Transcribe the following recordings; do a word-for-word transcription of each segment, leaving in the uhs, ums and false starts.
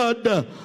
blood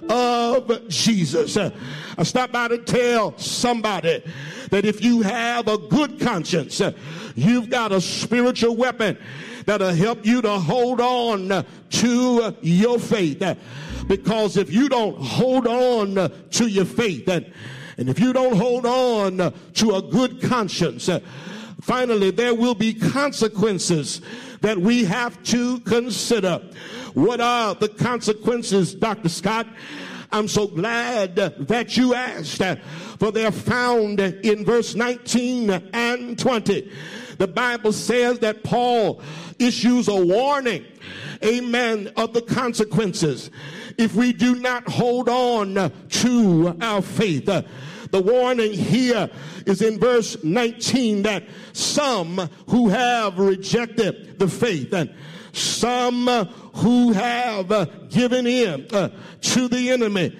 of Jesus. I stopped by to tell somebody that if you have a good conscience, you've got a spiritual weapon that'll help you to hold on to your faith. Because if you don't hold on to your faith, and, and if you don't hold on to a good conscience, finally there will be consequences that we have to consider. What are the consequences, Doctor Scott? I'm so glad that you asked, for they're found in verse nineteen and twenty. The Bible says that Paul issues a warning, amen, of the consequences if we do not hold on to our faith. The warning here is in verse nineteen, that some who have rejected the faith and some who have given in to the enemy,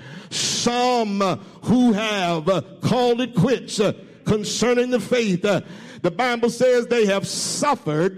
some who have called it quits concerning the faith, the Bible says they have suffered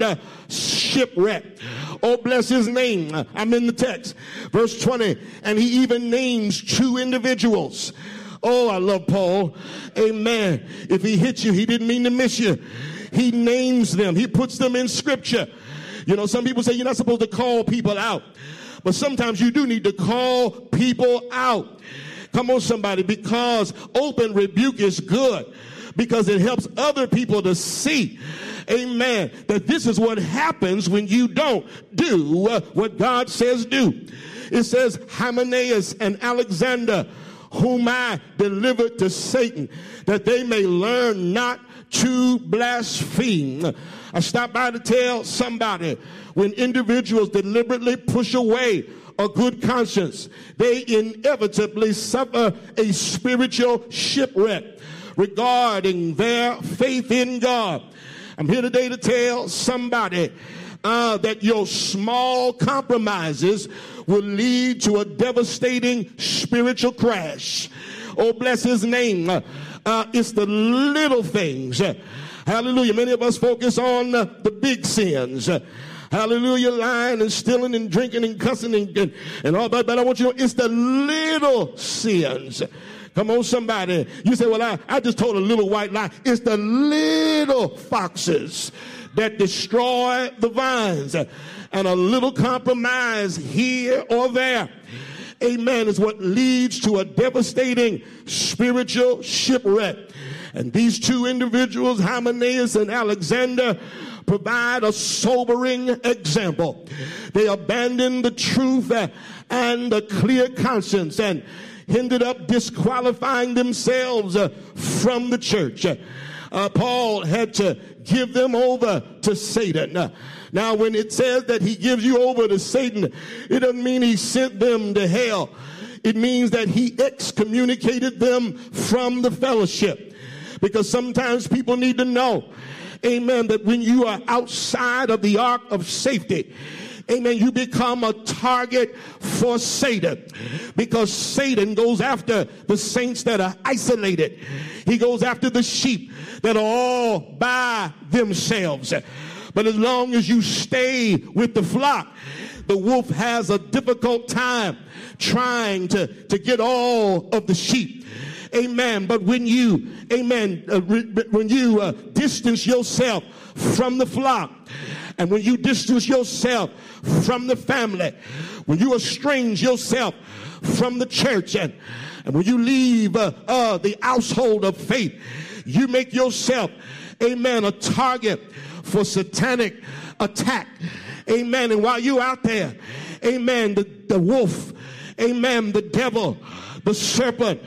shipwreck. Oh, bless his name. I'm in the text. Verse twenty, and he even names two individuals. Oh, I love Paul. Amen. If he hit you, he didn't mean to miss you. He names them. He puts them in scripture. You know, some people say you're not supposed to call people out, but sometimes you do need to call people out. Come on, somebody, because open rebuke is good, because it helps other people to see, amen, that this is what happens when you don't do uh, what God says do. It says, Hymenaeus and Alexander, whom I delivered to Satan, that they may learn not to blaspheme. I stopped by to tell somebody, when individuals deliberately push away a good conscience, they inevitably suffer a spiritual shipwreck regarding their faith in God. I'm here today to tell somebody uh, that your small compromises will lead to a devastating spiritual crash. Oh, bless his name. Uh, uh, it's the little things. Uh, hallelujah. Many of us focus on uh, the big sins. Uh, hallelujah. Lying and stealing and drinking and cussing and, and, and all that. But I want you to know it's the little sins. Come on, somebody. You say, well, I, I just told a little white lie. It's the little foxes that destroy the vines. And a little compromise here or there, amen, is what leads to a devastating spiritual shipwreck. And these two individuals, Hymenaeus and Alexander, provide a sobering example. They abandoned the truth and a clear conscience and ended up disqualifying themselves uh, from the church. Uh, Paul had to give them over to Satan. Uh, now, when it says that he gives you over to Satan, it doesn't mean he sent them to hell. It means that he excommunicated them from the fellowship. Because sometimes people need to know, amen, that when you are outside of the ark of safety, amen, you become a target for Satan, because Satan goes after the saints that are isolated. He goes after the sheep that are all by themselves. But as long as you stay with the flock, the wolf has a difficult time trying to, to get all of the sheep. Amen. But when you, amen, uh, re- when you uh, distance yourself from the flock, and when you distance yourself from the family, when you estrange yourself from the church, and, and when you leave uh, uh, the household of faith, you make yourself, amen, a target for satanic attack. Amen. And while you're out there, amen, the, the wolf, amen, the devil, the serpent,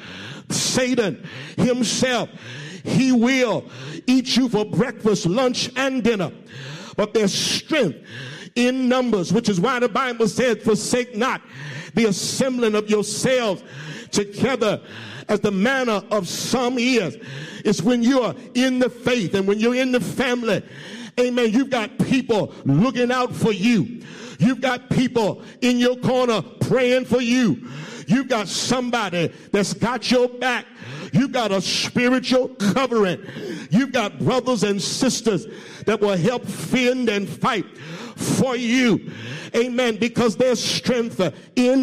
Satan himself, he will eat you for breakfast, lunch, and dinner. But there's strength in numbers, which is why the Bible said, forsake not the assembling of yourselves together, as the manner of some is. It's when you're in the faith and when you're in the family, amen, you've got people looking out for you. You've got people in your corner praying for you. You've got somebody that's got your back. You've got a spiritual covering. You've got brothers and sisters that will help fend and fight for you. Amen. Because there's strength in